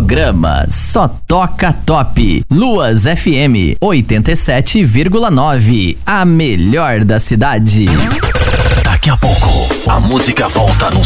programa só toca top. Luas FM 87,9, a melhor da cidade. Daqui a pouco, a música volta no